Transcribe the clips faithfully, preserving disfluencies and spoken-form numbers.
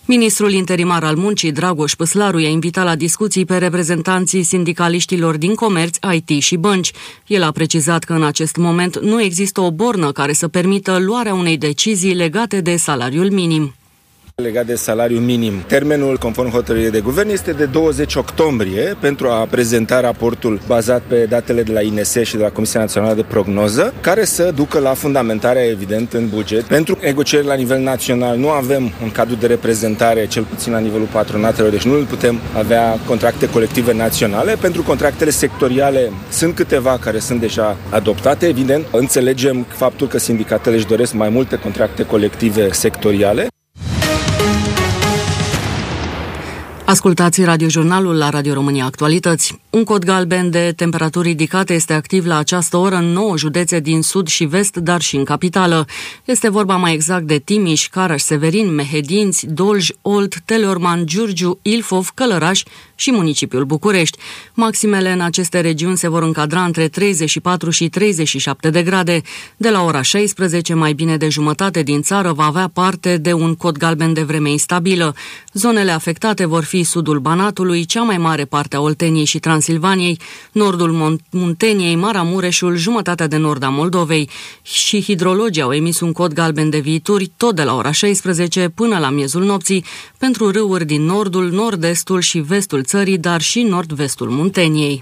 Ministrul interimar al Muncii, Dragoș Păslaru, i-a invitat la discuții pe reprezentanții sindicaliștilor din comerț, I T și bănci. El a precizat că în acest moment nu există o bornă care să permită luarea unei decizii legate de salariul minim. Legat de salariul minim, termenul conform hotărârii de guvern este de douăzeci octombrie pentru a prezenta raportul bazat pe datele de la I N S și de la Comisia Națională de Prognoză, care să ducă la fundamentarea evident în buget. Pentru negocieri la nivel național nu avem un cadru de reprezentare, cel puțin la nivelul patronatelor, deci nu putem avea contracte colective naționale. Pentru contractele sectoriale sunt câteva care sunt deja adoptate. Evident, înțelegem faptul că sindicatele își doresc mai multe contracte colective sectoriale. Ascultați radiojurnalul la Radio România Actualități. Un cod galben de temperaturi ridicate este activ la această oră în nouă județe din sud și vest, dar și în capitală. Este vorba mai exact de Timiș, Caraș-Severin, Mehedinți, Dolj, Olt, Teleorman, Giurgiu, Ilfov, Călăraș și municipiul București. Maximele în aceste regiuni se vor încadra între treizeci și patru și treizeci și șapte de grade. De la ora șaisprezece, mai bine de jumătate din țară va avea parte de un cod galben de vreme instabilă. Zonele afectate vor fi sudul Banatului, cea mai mare parte a Olteniei și Transilvaniei, nordul Munteniei, Maramureșul, jumătatea de nord a Moldovei. Și hidrologii au emis un cod galben de viituri tot de la ora șaisprezece până la miezul nopții pentru râuri din nordul, nord-estul și vestul țării, dar și nord-vestul Munteniei.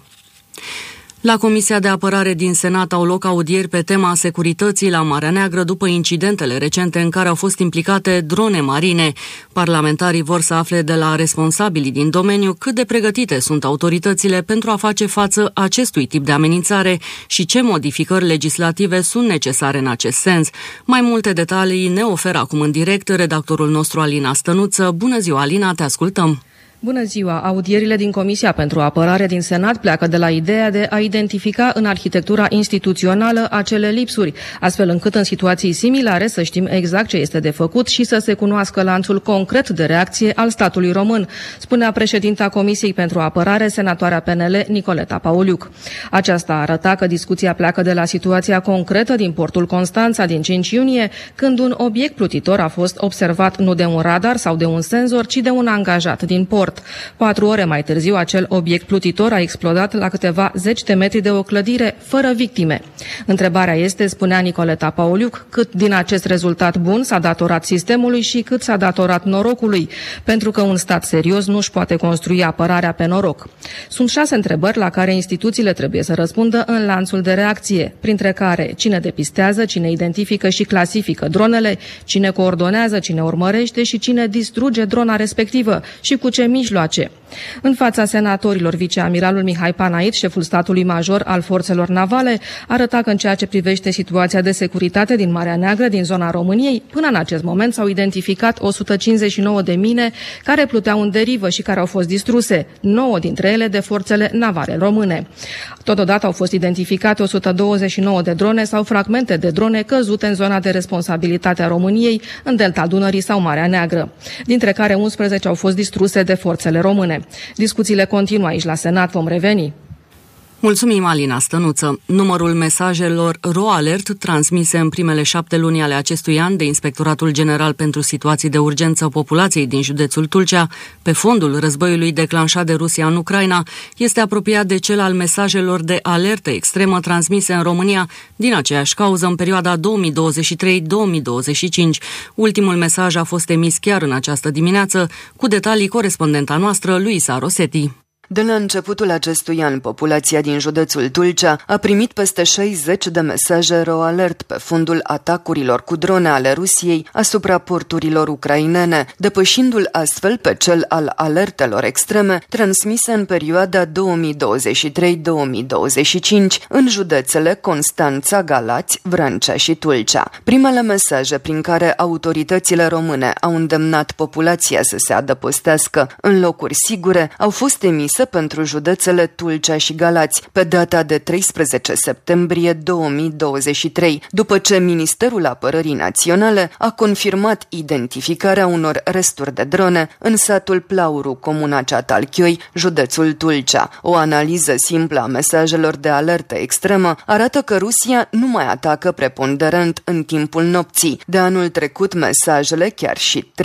La Comisia de Apărare din Senat au loc audieri pe tema securității la Marea Neagră după incidentele recente în care au fost implicate drone marine. Parlamentarii vor să afle de la responsabilii din domeniu cât de pregătite sunt autoritățile pentru a face față acestui tip de amenințare și ce modificări legislative sunt necesare în acest sens. Mai multe detalii ne oferă acum în direct redactorul nostru Alina Stănuță. Bună ziua, Alina, te ascultăm! Bună ziua! Audierile din Comisia pentru Apărare din Senat pleacă de la ideea de a identifica în arhitectura instituțională acele lipsuri, astfel încât în situații similare să știm exact ce este de făcut și să se cunoască lanțul concret de reacție al statului român, spunea președinta Comisiei pentru Apărare, senatoarea P N L, Nicoleta Pauliuc. Aceasta arăta că discuția pleacă de la situația concretă din portul Constanța din cinci iunie, când un obiect plutitor a fost observat nu de un radar sau de un senzor, ci de un angajat din port. Patru ore mai târziu, acel obiect plutitor a explodat la câteva zeci de metri de o clădire, fără victime. Întrebarea este, spunea Nicoleta Pauliuc, cât din acest rezultat bun s-a datorat sistemului și cât s-a datorat norocului, pentru că un stat serios nu își poate construi apărarea pe noroc. Sunt șase întrebări la care instituțiile trebuie să răspundă în lanțul de reacție, printre care cine depistează, cine identifică și clasifică dronele, cine coordonează, cine urmărește și cine distruge drona respectivă și cu ce mijloace. În fața senatorilor, viceamiralul Mihai Panait, șeful statului major al forțelor navale, arăta că în ceea ce privește situația de securitate din Marea Neagră, din zona României, până în acest moment s-au identificat o sută cincizeci și nouă de mine care pluteau în derivă și care au fost distruse, nouă dintre ele de forțele navale române. Totodată au fost identificate o sută douăzeci și nouă de drone sau fragmente de drone căzute în zona de responsabilitate a României, în delta Dunării sau Marea Neagră, dintre care unsprezece au fost distruse de forțele române. Discuțiile continuă aici la Senat, vom reveni. Mulțumim, Alina Stănuță. Numărul mesajelor RoAlert transmise în primele șapte luni ale acestui an de Inspectoratul General pentru Situații de Urgență Populației din județul Tulcea, pe fondul războiului declanșat de Rusia în Ucraina, este apropiat de cel al mesajelor de alertă extremă transmise în România din aceeași cauză în perioada două mii douăzeci și trei două mii douăzeci și cinci. Ultimul mesaj a fost emis chiar în această dimineață, cu detalii corespondenta noastră, Luisa Rosetti. De la începutul acestui an, populația din județul Tulcea a primit peste șaizeci de mesaje RoAlert pe fondul atacurilor cu drone ale Rusiei asupra porturilor ucrainene, depășindu-l astfel pe cel al alertelor extreme transmise în perioada două mii douăzeci și trei două mii douăzeci și cinci în județele Constanța, Galați, Vrancea și Tulcea. Primele mesaje prin care autoritățile române au îndemnat populația să se adăpostească în locuri sigure au fost emise pentru județele Tulcea și Galați pe data de treisprezece septembrie două mii douăzeci și trei, după ce Ministerul Apărării Naționale a confirmat identificarea unor resturi de drone în satul Plauru, comuna Ceatalchioi, județul Tulcea. O analiză simplă a mesajelor de alertă extremă arată că Rusia nu mai atacă preponderent în timpul nopții. De anul trecut, mesajele, chiar și